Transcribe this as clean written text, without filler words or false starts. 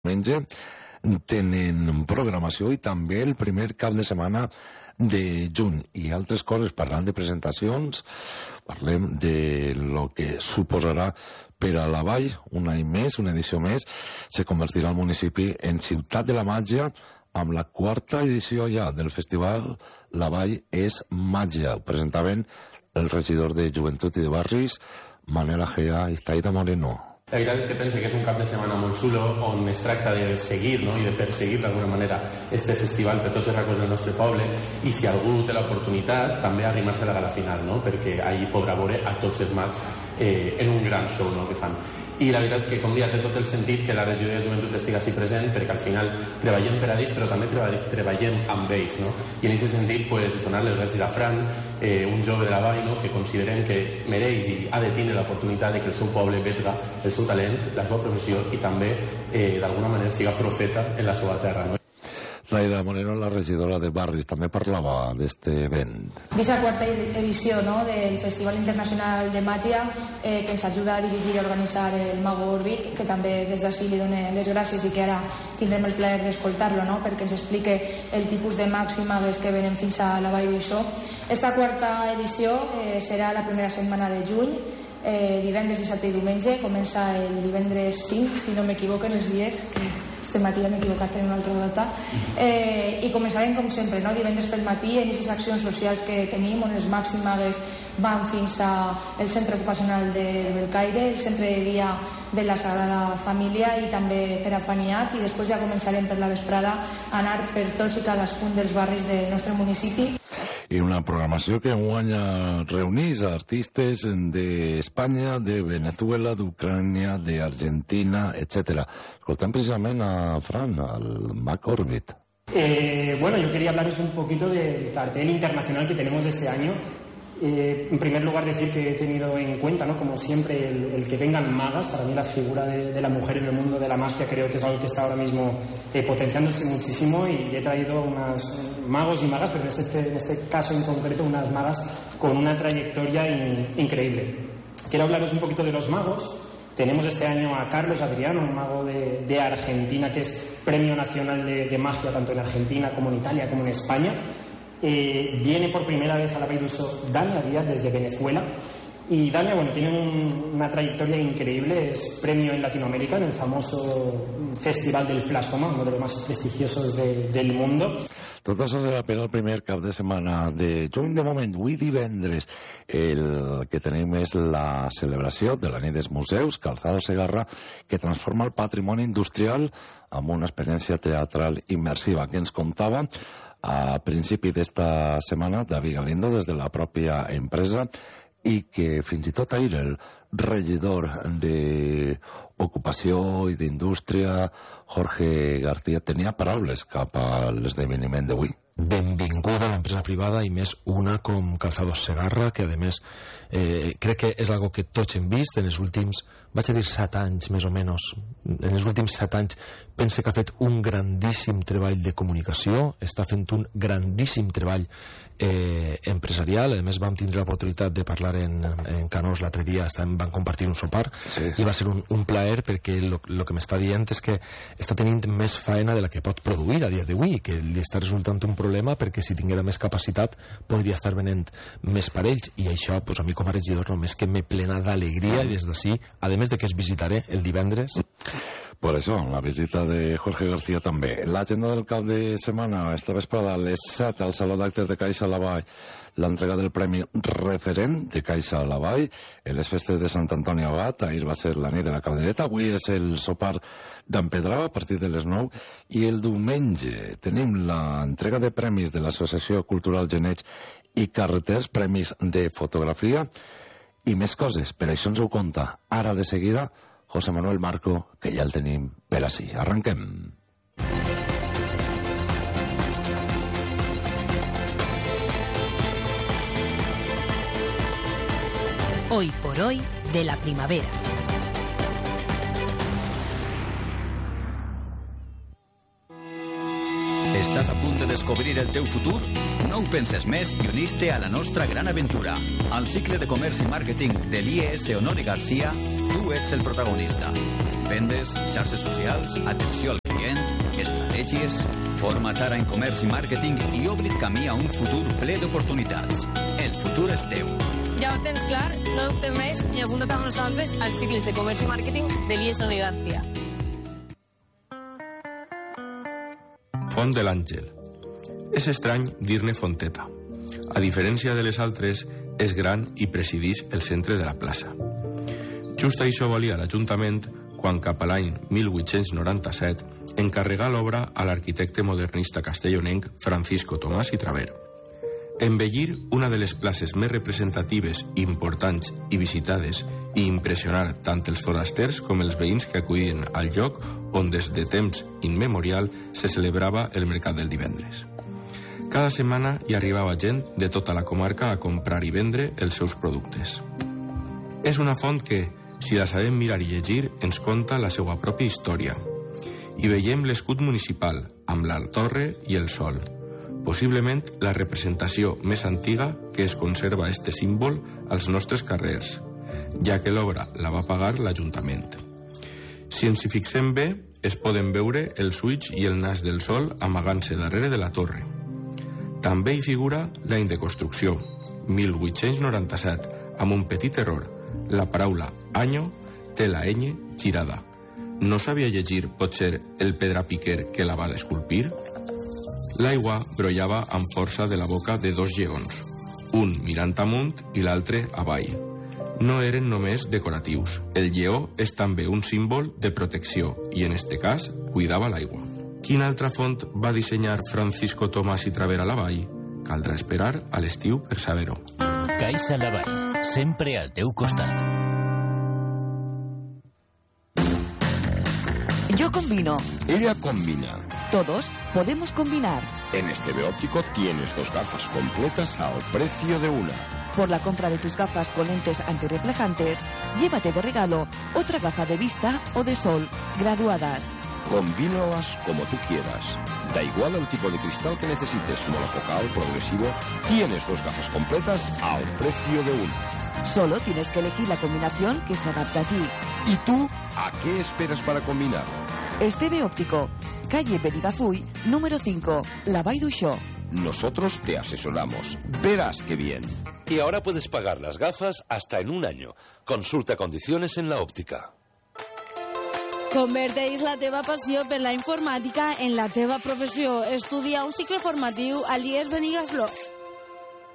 diumenge tenen programació i també el primer cap de setmana de juny i altres coses. Parlant de presentacions, parlem de lo que suposarà per a la Vall, un any més, una edició més, se convertirà el municipi en Ciutat de la Màgia amb la quarta edició ja del festival La Vall és Màgia. Ho presentaven el regidor de Joventut i de Barris, Manuel Agea i Taira Moreno. La veritat és que pense que és un cap de setmana molt xulo on es tracta de seguir, no?, i de perseguir d'alguna manera este festival per tots els racons del nostre poble, i si algú té l'oportunitat també arrimar-se a la gala final, no?, perquè allí podrà veure a tots els mags en un gran show, no?, que fan. I la veritat és que, com dia, té tot el sentit que la regidoria de joventut estigui així present, perquè al final treballem per a ells, però també treballem amb ells, no? I en aquest sentit, pues, donar-li les gràcies a Fran, un jove de la Vall, no?, que considerem que mereix i ha de tenir l'oportunitat de que el seu poble vegi el seu talent, la seva professió i també, d'alguna manera, siga profeta en la seva terra, no? Taira Moreno, la regidora de Barris, també parlava d'este event. D'aquesta quarta edició, no?, del Festival Internacional de Màgia, que ens ajuda a dirigir i organitzar el Mago Orbit, que també des d'ací li donem les gràcies i que ara tindrem el plaer d'escoltar-lo, no?, perquè ens explique el tipus de mags i magues que venen fins a la Vall d'Uixó. Esta quarta edició serà la primera setmana de juny, divendres, dissabte i diumenge. Comença el divendres 5, si no m'equivoquen els dies, que este matí ja m'he equivocat en una altra data, i començarem com sempre, no?, divendres pel matí en aquestes accions socials que tenim, on els mags i magues van fins al centre ocupacional de Belcaire, el centre de dia de la Sagrada Família i també per a Faniat, i després ja començarem per la vesprada a anar per tots i cadascun dels barris del nostre municipi. I una programació que enguany reunís artistes d'Espanya, de Venezuela, d'Ucrània, d'Argentina, etc. Escoltem precisament a Fran, al Mag Orbit. Bueno, yo quería hablaros un poquito del cartel internacional que tenemos de este año. En primer lugar, decir que he tenido en cuenta, ¿no?, como siempre, el que vengan magas. Para mí la figura de la mujer en el mundo de la magia creo que es algo que está ahora mismo potenciándose muchísimo, y he traído unas magos y magas, pero en este caso en concreto unas magas con una trayectoria increíble. Quiero hablaros un poquito de los magos. Tenemos este año a Carlos Adriano, un mago de Argentina, que es Premio Nacional de Magia tanto en Argentina como en Italia como en España. Viene por primera vez a la Vall d'Uixó Dania Díaz desde Venezuela, y Dania, bueno, tiene una trayectoria increíble. Es premio en Latinoamérica en el famoso Festival del Flasoma, uno de los más prestigiosos del mundo. Tot això serà per al primer cap de setmana de juny. De moment, avui divendres, el que tenim és la celebració de la nit dels museus, Calzado Segarra, que transforma el patrimoni industrial amb una experiència teatral immersiva, que ens contava a principi d'esta setmana David Galindo des de la pròpia empresa, i que fins i tot ahir el regidor d'Ocupació i d'Indústria, Jorge García, tenia paraules cap a l'esdeveniment d'avui. Benvinguda a l'empresa privada, i més una com Calzado Segarra, que a més crec que és algo que tots hem vist en els últims, vaig a dir 7 anys més o menys, en els últims 7 anys pense que ha fet un grandíssim treball de comunicació, està fent un grandíssim treball empresarial. A més vam tindre l'oportunitat de parlar en Canós l'altre dia, van compartir un sopar, sí. I va ser un plaer, perquè el que m'està dient és que està tenint més faena de la que pot produir a dia d'avui, que li està resultant un problema, perquè si tinguera més capacitat podria estar venent més parells, i això, pues, a mi com a regidor només que me plena d'alegria, i des d'ací, a més de que es visitaré el divendres. Per això, la visita de Jorge García també. L'agenda del cap de setmana, esta vesprada a les 7 al Saló d'Actes de Caixa La Vall, l'entrega del Premi Referent de Caixa La Vall, en les festes de Sant Antoni Abat. Ahir va ser la nit de la Caldereta, avui és el sopar d'Empedrar a partir de les 9, i el diumenge tenim l'entrega de premis de l'Associació Cultural Geneig i Carreters, premis de fotografia i més coses. Per això ens ho conta ara de seguida José Manuel Marco, que ja el tenim per ací. Arranquem. Hoy por hoy de la primavera. Estàs a punt de descobrir el teu futur? No ho penses més i unís-te a la nostra gran aventura. Al cicle de comerç i màrqueting de l'IES Honore Garcia, tu ets el protagonista. vendes, xarxes socials, atenció al client, estratègies... Forma't ara en comerç i màrqueting i obrit camí a un futur ple d'oportunitats. El futur és teu. Ja ho tens clar? No dubtes més i apunta't amb nosaltres als cicles de comerç i màrqueting de l'IES Universidad. Font de l'Àngel. És estrany dir-ne fonteta. A diferència de les altres, és gran i presideix el centre de la plaça. Just això volia l'Ajuntament quan cap a l'any 1897 encarregà l'obra a l'arquitecte modernista castellonenc Francisco Tomàs i Traver. Embellir una de les places més representatives, importants i visitades i impressionar tant els forasters com els veïns que acudien al lloc on des de temps immemorial se celebrava el mercat del divendres. Cada setmana hi arribava gent de tota la comarca a comprar i vendre els seus productes. És una font que, si la sabem mirar i llegir, ens conta la seva pròpia història. Hi veiem l'escut municipal, amb la torre i el sol. Possiblement la representació més antiga que es conserva este símbol als nostres carrers, ja que l'obra la va pagar l'Ajuntament. Si ens hi fixem bé, es poden veure els ulls i el nas del sol amagant-se darrere de la torre. També hi figura l'any de construcció, 1897, amb un petit error. La paraula «año» té la ñ girada. No sabia llegir, potser, el pedrapiquer que la va esculpir? L'aigua brollava amb força de la boca de dos lleons, un mirant amunt i l'altre avall. No eren només decoratius. El lleó és també un símbol de protecció i, en este cas, cuidava l'aigua. Quina altra font va dissenyar Francisco Tomàs i Traver a la vall? Caldrà esperar a l'estiu per saber-ho. Caixa la Vall, sempre al teu costat. Yo combino. Ella combina. Todos podemos combinar. En Esteve Óptico tienes 2 gafas completas al precio de una. Por la compra de tus gafas con lentes antirreflejantes, llévate de regalo otra gafa de vista o de sol graduadas. Combínalas como tú quieras. Da igual el tipo de cristal que necesites, monofocal, progresivo, tienes 2 gafas completas al precio de una. Solo tienes que elegir la combinación que se adapta a ti. ¿Y tú a qué esperas para combinar? Esteve Óptico, calle Benigafuy, número 5, La Vall d'Uixó. Nosotros te asesoramos. Verás qué bien. Y ahora puedes pagar las gafas hasta en 1 año. Consulta condiciones en la óptica. Converteix la teva passió per la informàtica en la teva professió. Estudia un cicle formatiu a l'IES Benigasló.